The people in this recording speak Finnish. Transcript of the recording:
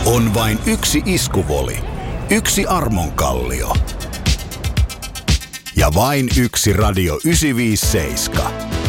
On vain yksi iskuvoli, yksi armonkallio ja vain yksi Radio 957.